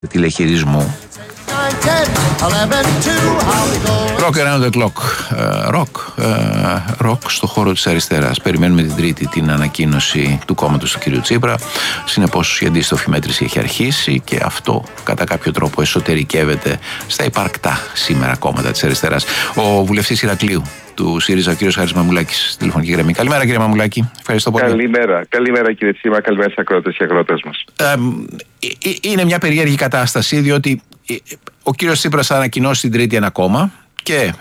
τηλεχειρισμού. Rock around the clock. Rock στο χώρο της αριστεράς. Περιμένουμε την Τρίτη την ανακοίνωση του κόμματος του κ. Τσίπρα. Συνεπώς η αντίστοφη μέτρηση έχει αρχίσει και αυτό κατά κάποιο τρόπο εσωτερικεύεται στα υπαρκτά σήμερα κόμματα της αριστεράς. Ο βουλευτής Ηρακλείου του ΣΥΡΙΖΑ, ο κ. Χάρης Μαμουλάκης, στη τηλεφωνική γραμμή. Καλημέρα, κύριε Μαμουλάκη. Ευχαριστώ πολύ. Καλημέρα κύριε Τσίμα, καλημέρα στους ακροατές και αγρότες μας. Είναι μια περίεργη κατάσταση, διότι ο κύριος Τσίπρας θα ανακοινώσει την Τρίτη ένα κόμμα και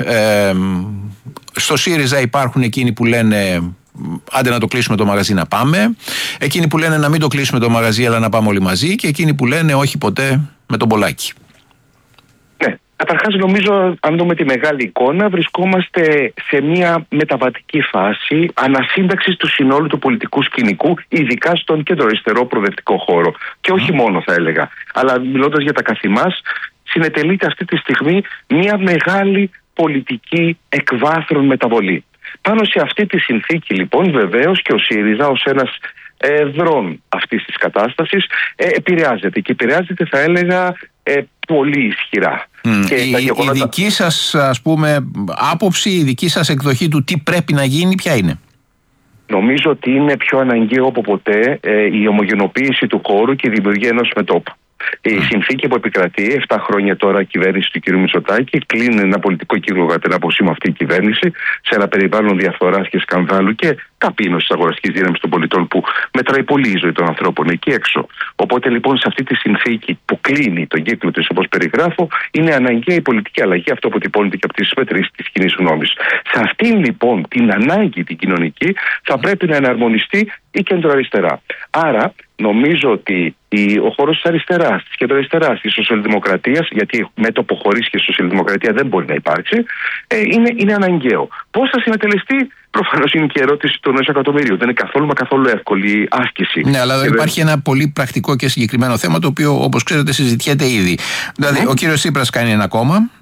στο ΣΥΡΙΖΑ υπάρχουν εκείνοι που λένε άντε να το κλείσουμε το μαγαζί να πάμε, εκείνοι που λένε να μην το κλείσουμε το μαγαζί αλλά να πάμε όλοι μαζί και εκείνοι που λένε όχι ποτέ με τον Πολάκη. Ναι. Καταρχάς νομίζω, αν δούμε τη μεγάλη εικόνα, βρισκόμαστε σε μια μεταβατική φάση ανασύνταξης του συνόλου του πολιτικού σκηνικού, ειδικά στον κεντροαριστερό προοδευτικό χώρο. Και όχι μόνο θα έλεγα, αλλά μιλώντας για τα καθημάς, συνετελείται αυτή τη στιγμή μια μεγάλη πολιτική εκβάθρον μεταβολή. Πάνω σε αυτή τη συνθήκη λοιπόν βεβαίως και ο ΣΥΡΙΖΑ ως ένας δρόν αυτής της κατάστασης επηρεάζεται και επηρεάζεται θα έλεγα πολύ ισχυρά. Και η δική σας ας πούμε άποψη, η δική σας εκδοχή του τι πρέπει να γίνει ποια είναι? Νομίζω ότι είναι πιο αναγκαίο από ποτέ η ομογενοποίηση του χώρου και η δημιουργία ενός μετώπου. Η συνθήκη που επικρατεί 7 χρόνια τώρα η κυβέρνηση του κ. Μητσοτάκη κλείνει ένα πολιτικό κύκλο κατά την άποψή μου αυτή η κυβέρνηση σε ένα περιβάλλον διαφθοράς και σκανδάλου και ταπείνωσης της αγοραστικής δύναμης των πολιτών που μετράει πολύ η ζωή των ανθρώπων εκεί έξω. Οπότε λοιπόν σε αυτή τη συνθήκη που κλείνει τον κύκλο της όπως περιγράφω είναι αναγκαία η πολιτική αλλαγή, αυτό αποτυπώνεται και από τις μετρήσεις της κοινής γνώμης. Σε αυτήν λοιπόν την ανάγκη την κοινωνική θα πρέπει να εναρμονιστεί η κεντροαριστερά. Άρα νομίζω ότι ο χώρος της αριστεράς, της κεντροαριστεράς, της σοσιαλδημοκρατίας, γιατί μέτωπο χωρίς και σοσιαλδημοκρατία δεν μπορεί να υπάρξει, είναι αναγκαίο. Πώς θα συνετελεστεί, προφανώς είναι και η ερώτηση του 1 εκατομμυρίου. Δεν είναι καθόλου εύκολη άσκηση. Ναι, αλλά υπάρχει ένα πολύ πρακτικό και συγκεκριμένο θέμα το οποίο, όπως ξέρετε, συζητιέται ήδη. Δηλαδή, ο κύριος Τσίπρας κάνει ένα κόμμα.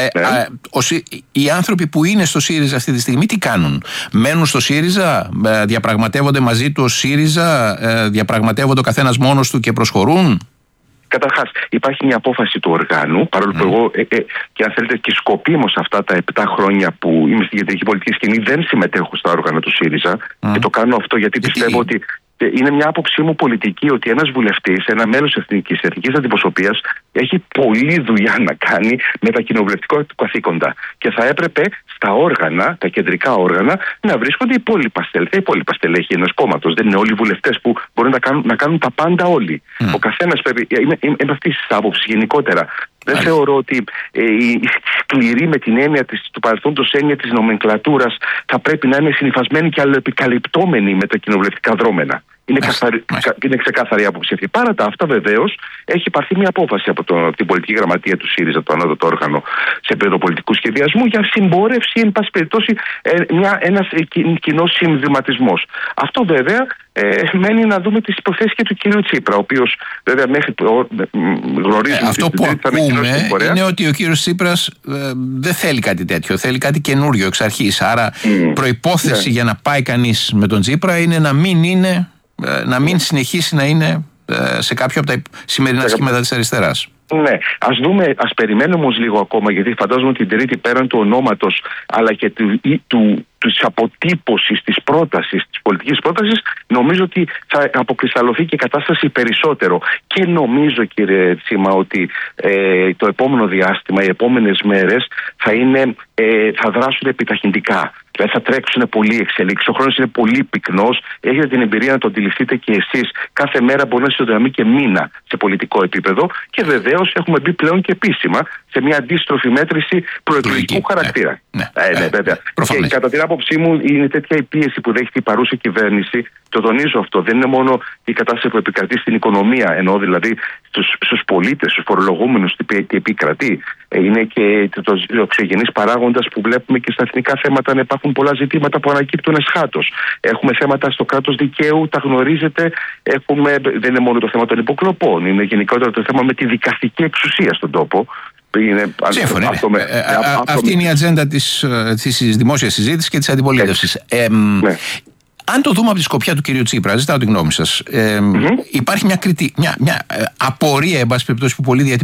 Οι άνθρωποι που είναι στο ΣΥΡΙΖΑ αυτή τη στιγμή τι κάνουν? Μένουν στο ΣΥΡΙΖΑ, διαπραγματεύονται μαζί του ως ΣΥΡΙΖΑ, διαπραγματεύονται ο καθένας μόνος του και προσχωρούν? Καταρχάς, υπάρχει μια απόφαση του οργάνου, παρόλο που εγώ και αν θέλετε και σκοπίμως αυτά τα 7 χρόνια που είμαι στην κεντρική πολιτική σκηνή δεν συμμετέχω στα όργανα του ΣΥΡΙΖΑ και το κάνω αυτό γιατί πιστεύω ότι είναι μια άποψή μου πολιτική ότι ένας βουλευτής, ένα μέλος της εθνικής αντιπροσωπείας έχει πολλή δουλειά να κάνει με τα κοινοβουλευτικά του καθήκοντα και θα έπρεπε στα όργανα, τα κεντρικά όργανα, να βρίσκονται οι υπόλοιπα στελέχη ενός κόμματος. Δεν είναι όλοι οι βουλευτές που μπορούν να κάνουν τα πάντα όλοι. Ο καθένας πρέπει. Είμαι αυτή τη άποψη γενικότερα. Δεν θεωρώ ότι η σκληρή με την έννοια του παρελθόντος έννοια της νομενκλατούρας θα πρέπει να είναι συνυφασμένη και αλλοεπικαλυπτόμενη με τα κοινοβουλευτικά δρόμενα. Είναι ξεκάθαρη η άποψη αυτή. Παρά τα αυτά, βεβαίως, έχει πάρθει μια απόφαση από την πολιτική γραμματεία του ΣΥΡΙΖΑ, το ανώτατο όργανο, σε επίπεδο πολιτικού σχεδιασμού, για συμπόρευση, εν πάση περιπτώσει, ένας κοινός συμβιματισμός. Αυτό βέβαια μένει να δούμε τις υποθέσεις και του κ. Τσίπρα, ο οποίος βέβαια μέχρι γνωρίζουμε. Αυτό που ακούμε είναι ότι ο κ. Τσίπρας δεν θέλει κάτι τέτοιο, θέλει κάτι καινούριο εξ αρχής. Άρα προϋπόθεση για να πάει κανείς με τον Τσίπρα είναι να μην συνεχίσει να είναι σε κάποιο από τα σημερινά σχήματα της αριστεράς. Ναι, ας περιμένουμε όμως λίγο ακόμα, γιατί φαντάζομαι ότι την Τρίτη πέραν του ονόματος αλλά και της αποτύπωσης της πρότασης, της πολιτικής πρότασης, νομίζω ότι θα αποκρισταλωθεί και η κατάσταση περισσότερο. Και νομίζω, κύριε Τσίμα, ότι το επόμενο διάστημα, οι επόμενες μέρες θα δράσουν επιταχυντικά. Δηλαδή θα τρέξουν πολλοί εξελίξεις. Ο χρόνος είναι πολύ πυκνός. Έχετε την εμπειρία να το αντιληφθείτε και εσείς. Κάθε μέρα μπορεί να συνδεθεί και μήνα σε πολιτικό επίπεδο. Και βεβαίως έχουμε μπει πλέον και επίσημα σε μια αντίστροφη μέτρηση προεκλογικού χαρακτήρα. Ναι, βέβαια. Και κατά την άποψή μου, είναι τέτοια η πίεση που δέχεται η παρούσα κυβέρνηση. Το τονίζω αυτό. Δεν είναι μόνο η κατάσταση που επικρατεί στην οικονομία, ενώ δηλαδή στους πολίτες, στους φορολογούμενους τι επικρατεί. Είναι και ο εξωγενής παράγοντας που βλέπουμε και στα εθνικά θέματα να υπάρχουν πολλά ζητήματα που ανακύπτουν εσχάτως. Έχουμε θέματα στο κράτος δικαίου, τα γνωρίζετε. Δεν είναι μόνο το θέμα των υποκλοπών, είναι γενικότερα το θέμα με τη δικαστική εξουσία στον τόπο. Σύμφωνα. Αυτή είναι η ατζέντα της δημόσιας συζήτησης και της αντιπολίτευσης. Αν το δούμε από τη σκοπιά του κυρίου Τσίπρα, ζητάω τη γνώμη σας, υπάρχει μια απορία, εν πάση περιπτώσει, που πολλοί